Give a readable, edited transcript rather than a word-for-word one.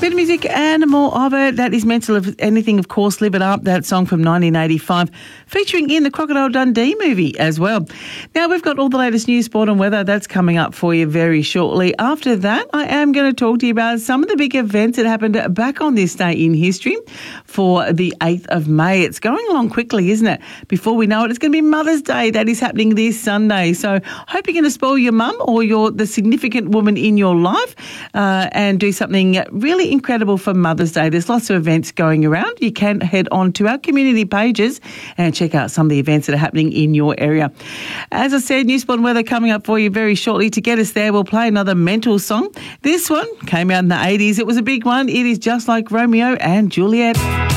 Bit of music and more of it. That is Mental of Anything, of course, Live It Up, that song from 1985, featuring in the Crocodile Dundee movie as well. Now, we've got all the latest news, sport and weather. That's coming up for you very shortly. After that, I am going to talk to you about some of the big events that happened back on this day in history for the 8th of May. It's going along quickly, isn't it? Before we know it, it's going to be Mother's Day. That is happening this Sunday. So hope you're going to spoil your mum or the significant woman in your life and do something really incredible for Mother's Day. There's lots of events going around. You can head on to our community pages and check out some of the events that are happening in your area. As I said, News, Sport and Weather coming up for you very shortly. To get us there, we'll play another Mental song. This one came out in the 80s. It was a big one. It is Just Like Romeo and Juliet.